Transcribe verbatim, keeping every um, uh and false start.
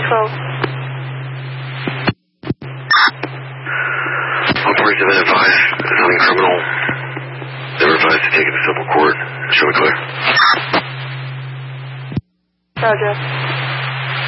twelve. All parties have been advised. There's nothing criminal. They were advised to take it to civil court. Show me clear. Roger.